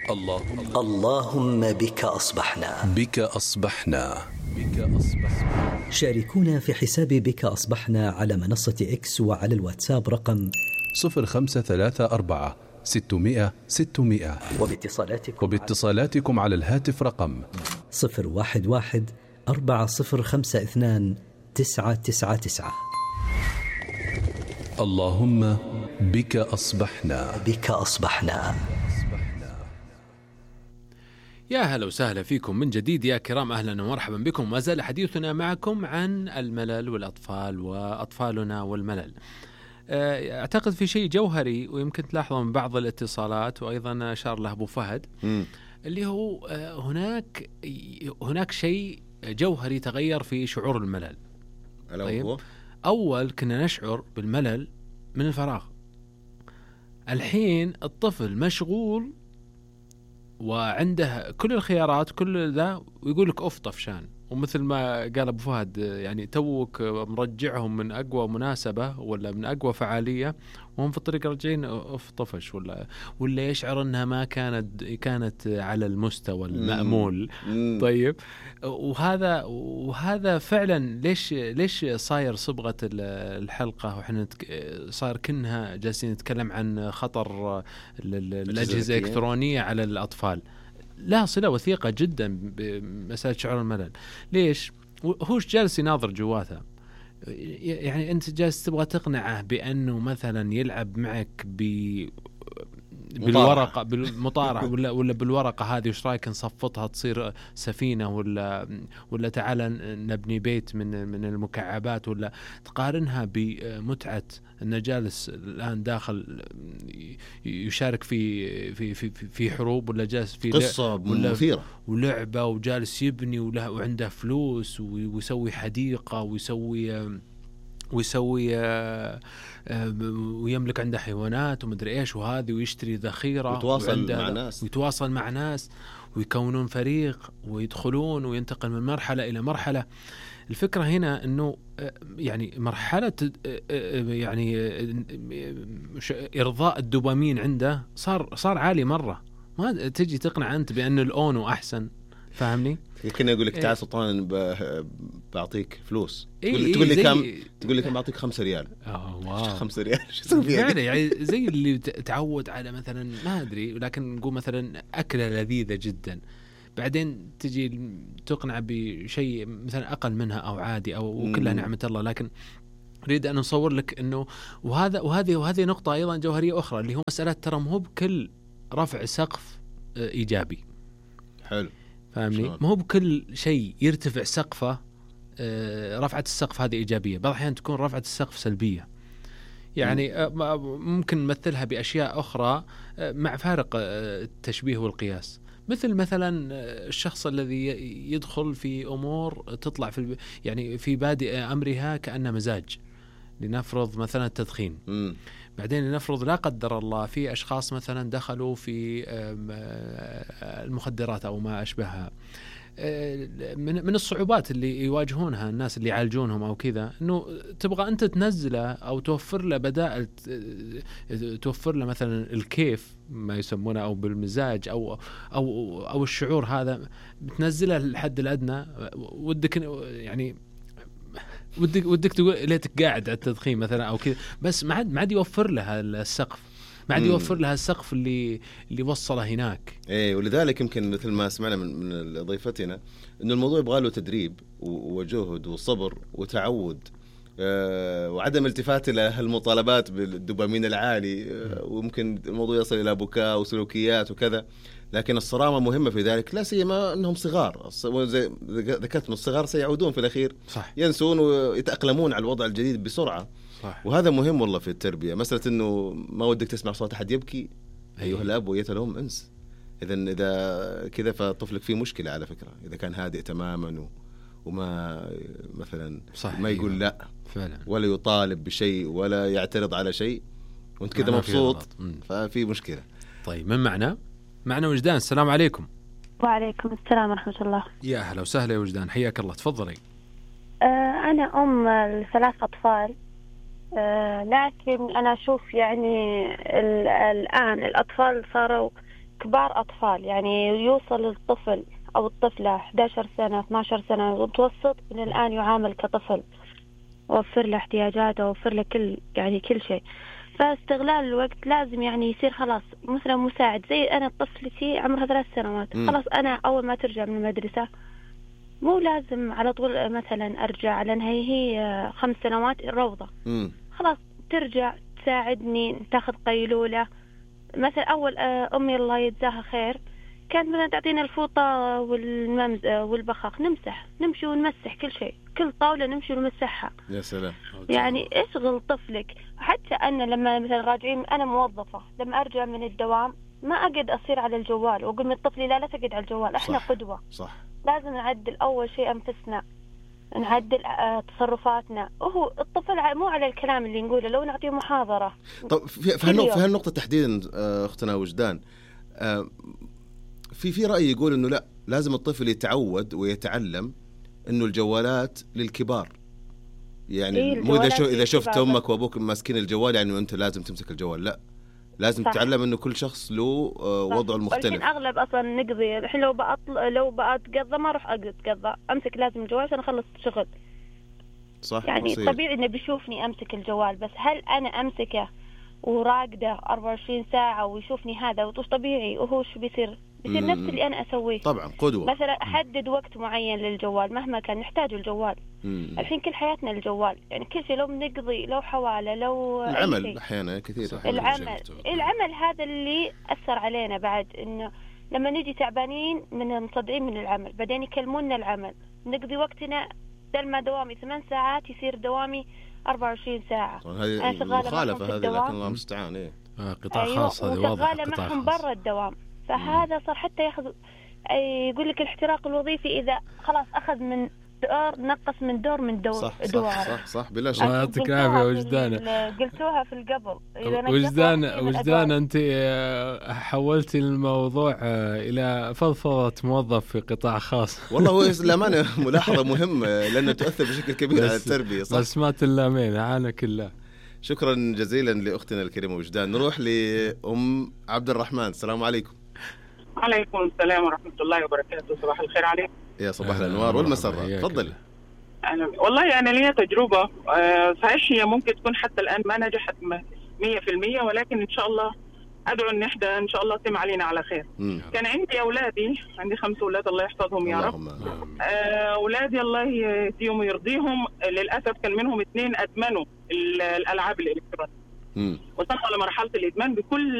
اللهم بك أصبحنا. بك أصبحنا. بك أصبحنا. شاركونا في حساب بك أصبحنا على منصة إكس وعلى الواتساب رقم 0534 600 600 وباتصالاتكم على الهاتف رقم 011 4052 999. اللهم بك أصبحنا. بك أصبحنا. يا هلا وسهلا فيكم من جديد يا كرام، أهلا ومرحبا بكم. ما زال حديثنا معكم عن الملل والأطفال وأطفالنا والملل. أعتقد في شيء جوهري ويمكن تلاحظوا من بعض الاتصالات وأيضا أشار له أبو فهد اللي هو هناك شيء جوهري تغير في شعور الملل. طيب، أول كنا نشعر بالملل من الفراغ، الحين الطفل مشغول وعنده كل الخيارات كل ذا ويقول لك أوف طفشان. ومثل ما قال أبو فهد يعني توك مرجعهم من أقوى مناسبة ولا من أقوى فعالية وهم في الطريق راجعين أوف طفش ولا يشعر أنها ما كانت على المستوى المأمول. طيب، وهذا فعلا ليش صاير صبغة الحلقة وإحنا صار كأنها جالسين نتكلم عن خطر الأجهزة الإلكترونية على الأطفال. لا صلة وثيقة جدا بمسألة شعور الملل. ليش؟ هوش جالس يناظر جواته، يعني أنت جالس تبغى تقنعه بأنه مثلا يلعب معك بالورقة بالمطارح ولا بالورقة هذه وش رايك نصفطها تصير سفينة ولا تعال نبني بيت من المكعبات، ولا تقارنها بمتعة أن جالس الآن داخل يشارك في حروب ولا جالس في قصة مثيرة ولعبة وجالس يبني وعنده فلوس ويسوي حديقة ويسوي ويملك عنده حيوانات ومدري ايش وهذه ويشتري ذخيرة ويتواصل مع ناس ويكونون فريق ويدخلون وينتقل من مرحلة إلى مرحلة. الفكرة هنا انه يعني مرحلة يعني إرضاء الدوبامين عنده صار عالي مرة. ما تجي تقنع أنت بأن الأونو أحسن، فاهمني؟ كنا أقول لك تعال سلطان بعطيك فلوس تقول لي كم؟ تقول لي كم؟ بعطيك 5 ريال. واو 5 ريال شو تسوي فيها؟ يعني زي اللي تعود على مثلا ما أدري، ولكن نقول مثلا أكلة لذيذة جدا بعدين تجي تقنع بشيء مثلا أقل منها أو عادي أو كلها نعمة الله. لكن أريد أن نصور لك إنه وهذه نقطة أيضا جوهرية أخرى اللي هو مسألة ترى مو بكل رفع سقف إيجابي. حلو، فاهمني؟ مو بكل شيء يرتفع سقفه رفعة السقف هذه إيجابية، بعض الأحيان تكون رفعة السقف سلبية. يعني ممكن نمثلها بأشياء أخرى مع فارق التشبيه والقياس. مثلا الشخص الذي يدخل في أمور تطلع يعني في بادئ أمرها كأنه مزاج، لنفرض مثلا التدخين. بعدين لنفرض لا قدر الله في أشخاص مثلا دخلوا في المخدرات أو ما أشبهها. من الصعوبات اللي يواجهونها الناس اللي يعالجونهم أو كذا إنه تبغى أنت تنزله أو توفر له بدائل، توفر له مثلا الكيف ما يسمونه أو بالمزاج أو الشعور هذا، بتنزله الحد الأدنى. ودك يعني ودك تقول ليتك قاعد على التدخين مثلا أو كذا، بس ما عاد يوفر لها السقف، ما عاد يوفر لها السقف اللي وصله هناك. ايه، ولذلك يمكن مثل ما سمعنا من ضيفتنا انه الموضوع يبغى له تدريب وجهد وصبر وتعود وعدم التفات الى هالمطالبات بالدوبامين العالي. وممكن الموضوع يصل الى بكاء وسلوكيات وكذا، لكن الصرامة مهمة في ذلك، لا سيما أنهم صغار. زي ذكرت من الصغار سيعودون في الأخير صح. ينسون ويتأقلمون على الوضع الجديد بسرعة. صح. وهذا مهم والله في التربية. مسألة أنه ما ودك تسمع صوت أحد يبكي، أيها الأب وأيتها الأم انس. إذا كذا فطفلك فيه مشكلة على فكرة، إذا كان هادئ تماما وما مثلا صح. ما يقول لا فعلا، ولا يطالب بشيء ولا يعترض على شيء وانت كذا مبسوط، ففي مشكلة. طيب، من معنا وجدان. السلام عليكم. وعليكم السلام ورحمة الله. يا هلا وسهلا يا وجدان، حياك الله، تفضلي. أنا أم ل3 أطفال، لكن أنا أشوف يعني الآن الأطفال صاروا كبار أطفال، يعني يوصل الطفل أو الطفلة 11 سنة 12 سنة متوسط من الآن يعامل كطفل، وفر له احتياجاته ووفر له كل شيء. فاستغلال الوقت لازم يعني يصير خلاص مثلا مساعد. زي أنا طفلتي عمرها 3 سنوات، خلاص أنا أول ما ترجع من المدرسة مو لازم على طول مثلا أرجع، لأن هي 5 سنوات روضة. خلاص ترجع تساعدني، تاخذ قيلولة مثلا. أول أمي الله يجزاها خير كانت مثلا تعطينا الفوطة والممز والبخاخ، نمشي ونمسح كل شيء، كل طاولة نمشي ونمسحها. يا سلام. يعني اشغل طفلك. حتى أنا لما مثلا راجعين، أنا موظفة، لما أرجع من الدوام ما أقعد أصير على الجوال وأقول من طفلي لا تقعد على الجوال. إحنا قدوة. صح. لازم نعدل أول شيء أنفسنا، نعدل تصرفاتنا. وهو الطفل مو على الكلام اللي نقوله، لو نعطيه محاضرة. طب في هالنقطة تحديدا أختنا وجدان، في رأي يقول إنه لا، لازم الطفل يتعود ويتعلم إنه الجوالات للكبار. يعني مو إذا شفت أمك وأبوك ماسكين الجوال يعني أنت لازم تمسك الجوال، لا، لازم تتعلم إنه كل شخص له وضعه المختلف. والحين أغلب أصلا نقضي الحين لو بأتقضى ما أروح أتقضى، أمسك لازم الجوال عشان أخلص شغل. صح. يعني طبيعي إنه بيشوفني أمسك الجوال، بس هل أنا أمسكه وراقده 24 ساعة ويشوفني هذا؟ وش طبيعي؟ وهو شو بيصير نفس اللي أنا أسويه. طبعا قدوة. مثلا أحدد وقت معين للجوال مهما كان، نحتاج الجوال. الحين كل حياتنا الجوال، يعني كل شيء، لو بنقضي، لو حوالة، لو العمل أحيانا كثير. العمل هذا اللي أثر علينا بعد، إنه لما نجي تعبانين من مصدعين من العمل، بعدين يكلمونا العمل، نقضي وقتنا بدل ما دوامي 8 ساعات يصير دوامي 24 ساعة. هذه مخالفة هذه، لكن الله المستعان. إيه قطاع خاص هذه واضحة، شغالة معهم برا الدوام. فهذا صار حتى ياخذ، يقول لك الاحتراق الوظيفي إذا خلاص أخذ من دور، نقص من دور. صح بلا شك. يعطيك العافية وجدان. قلتوها في القبل. وجدان أنت حولتي الموضوع إلى فضفضة موظف في قطاع خاص. والله هو للأمانة ملاحظة مهمة لأنه تؤثر بشكل كبير على التربية. صح. بس ما تلامين عانك الله. شكرا جزيلا لأختنا الكريمة وجدان. نروح لأم عبد الرحمن. السلام عليكم. عليكم السلام ورحمة الله وبركاته. صباح الخير عليكم. يا صباح الأنوار والمسرة. تفضل. والله أنا لي تجربة صحيح، هي ممكن تكون حتى الآن ما نجحت 100%، ولكن إن شاء الله أدعو إن إحدى إن شاء الله تتم علينا على خير. كان عندي أولادي، عندي 5 أولاد الله يحفظهم يا رب. أولادي الله يهديهم ويرضيهم، للأسف كان منهم 2 أدمنوا الألعاب الإلكترونية، وصلوا لمرحلة الإدمان بكل